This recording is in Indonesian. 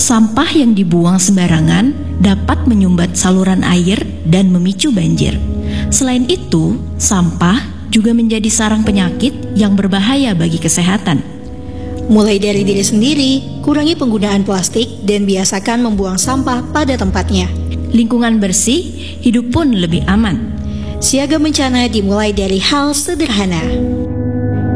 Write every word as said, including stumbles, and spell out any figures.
Sampah yang dibuang sembarangan dapat menyumbat saluran air dan memicu banjir. Selain itu, sampah juga menjadi sarang penyakit yang berbahaya bagi kesehatan. Mulai dari diri sendiri, kurangi penggunaan plastik dan biasakan membuang sampah pada tempatnya. Lingkungan bersih, hidup pun lebih aman. Siaga bencana dimulai dari hal sederhana.